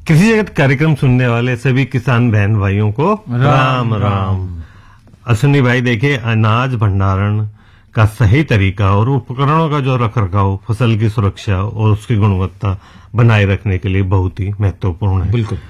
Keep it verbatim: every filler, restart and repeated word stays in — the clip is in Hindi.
कृषि जगत कार्यक्रम सुनने वाले सभी किसान बहन भाइयों को राम राम, राम। अश्विनी भाई, देखिए, अनाज भंडारण का सही तरीका और उपकरणों का जो रखरखाव फसल की सुरक्षा और उसकी गुणवत्ता बनाए रखने के लिए बहुत ही महत्वपूर्ण है। बिल्कुल।